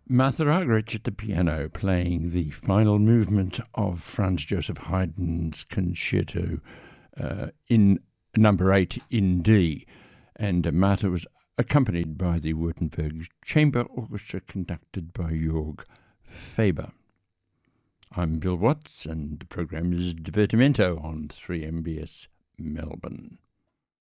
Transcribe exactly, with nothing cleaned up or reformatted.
Martha Argerich at the piano, playing the final movement of Franz Joseph Haydn's concerto uh, in number eight in D. And uh, Martha was accompanied by the Württemberg Chamber Orchestra, conducted by Jörg Faber. I'm Bill Watts, and the program is Divertimento on three M B S Melbourne.